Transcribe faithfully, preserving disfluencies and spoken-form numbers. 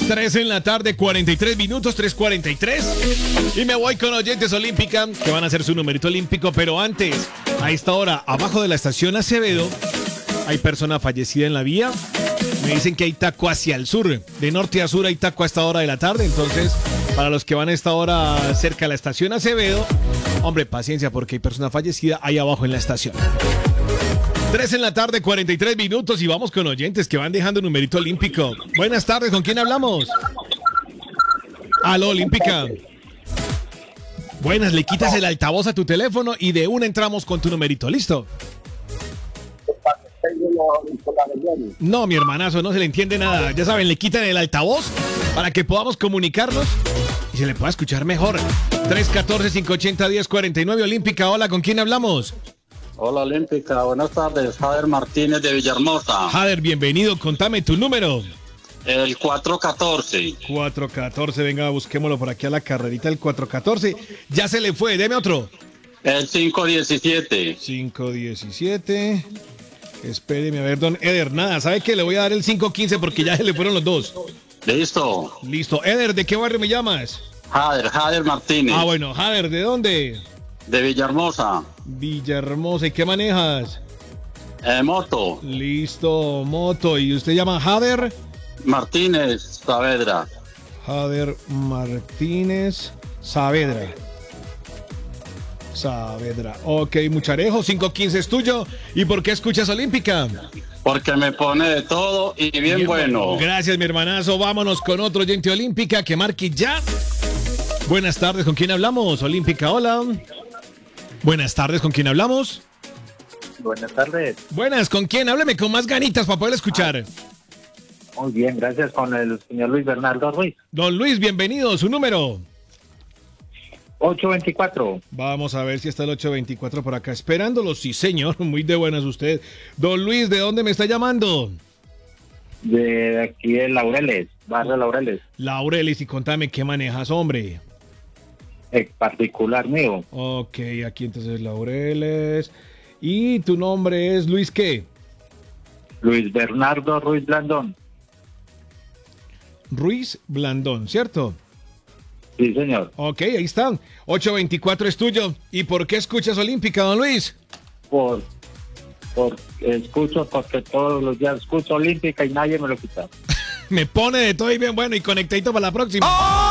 tres en la tarde, cuarenta y tres minutos, tres cuarenta y tres. Y me voy con oyentes Olímpica, que van a hacer su numerito olímpico. Pero antes, a esta hora, abajo de la estación Acevedo, hay persona fallecida en la vía. Me dicen que hay taco hacia el sur. De norte a sur hay taco a esta hora de la tarde. Entonces, para los que van a esta hora cerca de la estación Acevedo, hombre, paciencia, porque hay persona fallecida ahí abajo en la estación. tres en la tarde, cuarenta y tres minutos, y vamos con oyentes que van dejando numerito olímpico. Buenas tardes, ¿con quién hablamos? Aló, Olímpica. Buenas, le quitas el altavoz a tu teléfono y de una entramos con tu numerito, ¿listo? No, mi hermanazo, no se le entiende nada. Ya saben, le quitan el altavoz para que podamos comunicarnos y se le pueda escuchar mejor. tres uno cuatro, cinco ocho cero, uno cero cuatro nueve, Olímpica. Hola, ¿con quién hablamos? Hola, Olímpica. Buenas tardes. Jader Martínez de Villahermosa. Jader, bienvenido. Contame tu número. El cuatro catorce. cuatro catorce, venga, busquémoslo por aquí a la carrerita. El cuatro catorce. Ya se le fue, deme otro. El cinco diecisiete. cinco diecisiete. Espéreme, a ver, don Eder. Nada, ¿sabe qué? Le voy a dar el cinco quince porque ya se le fueron los dos. Listo. Listo. Eder, ¿de qué barrio me llamas? Jader, Jader Martínez. Ah, bueno, Jader, ¿de dónde? De Villahermosa. Villahermosa. ¿Y qué manejas? Eh, moto. Listo, moto. ¿Y usted llama Jader? Martínez Saavedra. Jader Martínez Saavedra. Saavedra. Ok, Mucharejo, cinco quince es tuyo. ¿Y por qué escuchas Olímpica? Porque me pone de todo y bien, bien bueno. Gracias, mi hermanazo. Vámonos con otro oyente Olímpica que marque ya. Buenas tardes, ¿con quién hablamos? Olímpica, hola. Buenas tardes, ¿con quién hablamos? Buenas tardes. Buenas, ¿con quién? Hábleme con más ganitas para poder escuchar. Muy bien, gracias, con el señor Luis Bernardo Ruiz. Don Luis, bienvenido, su número. ocho veinticuatro. Vamos a ver si está el ocho veinticuatro por acá esperándolo. Sí, señor, muy de buenas usted. Don Luis, ¿de dónde me está llamando? De aquí de Laureles, barrio Laureles. Laureles, y contame qué manejas, hombre. El particular mío. Ok, aquí entonces Laureles. ¿Y tu nombre es Luis qué? Luis Bernardo Ruiz Blandón. Ruiz Blandón, ¿cierto? Sí, señor. Ok, ahí están. ocho veinticuatro es tuyo. ¿Y por qué escuchas Olímpica, don Luis? Por, por escucho, porque todos los días escucho Olímpica y nadie me lo quita. Me pone de todo y bien bueno y conectadito para la próxima. ¡Oh!